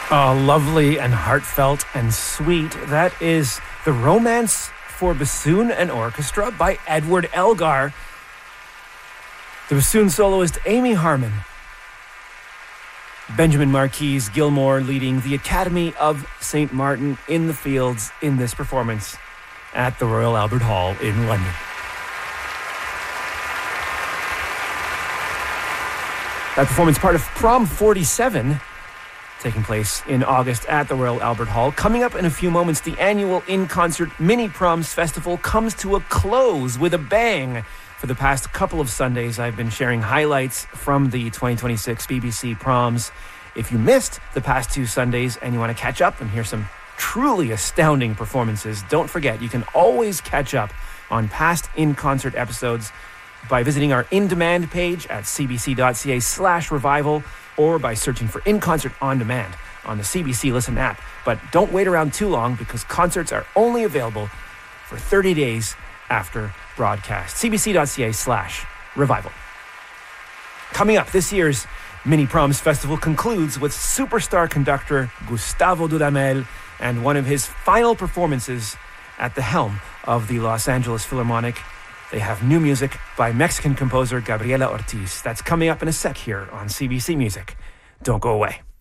Oh, lovely and heartfelt and sweet. That is The Romance for Bassoon and Orchestra by Edward Elgar. The bassoon soloist Amy Harmon. Benjamin Marquis Gilmore leading the Academy of St. Martin in the Fields in this performance at the Royal Albert Hall in London. That performance part of Prom 47, taking place in August at the Royal Albert Hall. Coming up in a few moments, the annual In-Concert Mini Proms Festival comes to a close with a bang. For the past couple of Sundays, I've been sharing highlights from the 2026 BBC Proms. If you missed the past two Sundays and you want to catch up and hear some truly astounding performances, don't forget, you can always catch up on past in-concert episodes by visiting our in-demand page at cbc.ca/revival or by searching for In-Concert On Demand on the CBC Listen app. But don't wait around too long because concerts are only available for 30 days after broadcast. cbc.ca/revival. Coming up, this year's Mini Proms Festival concludes with superstar conductor Gustavo Dudamel and one of his final performances at the helm of the Los Angeles Philharmonic. They have new music by Mexican composer Gabriela Ortiz. That's coming up in a sec here on CBC Music. Don't go away.